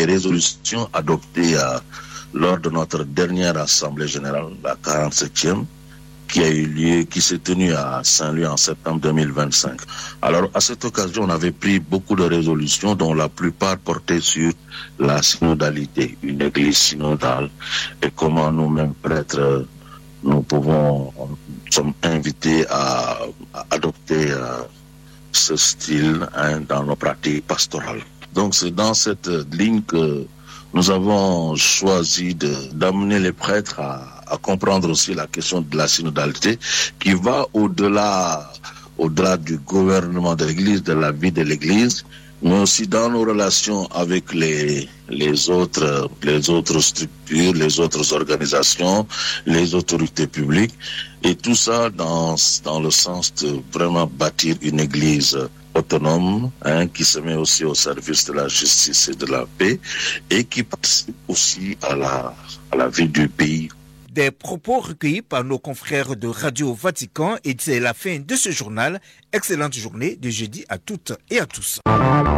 résolutions adoptées lors de notre dernière Assemblée générale, la 47e, qui s'est tenue à Saint-Louis en septembre 2025. Alors, à cette occasion, on avait pris beaucoup de résolutions dont la plupart portaient sur la synodalité, une église synodale, et comment nous-mêmes, prêtres, nous sommes invités à adopter ce style dans nos pratiques pastorales. Donc, c'est dans cette ligne que nous avons choisi d'amener les prêtres à comprendre aussi la question de la synodalité qui va au-delà du gouvernement de l'Église, de la vie de l'Église, mais aussi dans nos relations avec les autres structures, les autres organisations, les autorités publiques, et tout ça dans le sens de vraiment bâtir une Église autonome, qui se met aussi au service de la justice et de la paix, et qui participe aussi à la vie du pays. Des propos recueillis par nos confrères de Radio Vatican, et c'est la fin de ce journal. Excellente journée de jeudi à toutes et à tous.